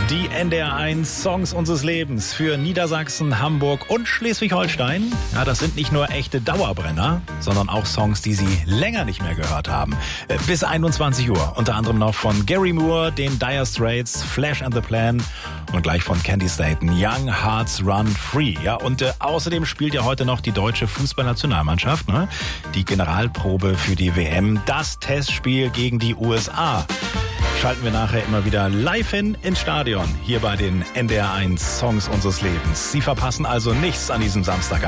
Die NDR1 Songs unseres Lebens für Niedersachsen, Hamburg und Schleswig-Holstein. Ja, das sind nicht nur echte Dauerbrenner, sondern auch Songs, die Sie länger nicht mehr gehört haben. Bis 21 Uhr. Unter anderem noch von Gary Moore, den Dire Straits, Flash and the Plan und gleich von Candy Staton, Young Hearts Run Free. Ja, und außerdem spielt ja heute noch die deutsche Fußballnationalmannschaft, ne? Die Generalprobe für die WM, das Testspiel gegen die USA. Schalten wir nachher immer wieder live ins Stadion, hier bei den NDR1 Songs unseres Lebens. Sie verpassen also nichts an diesem Samstagabend.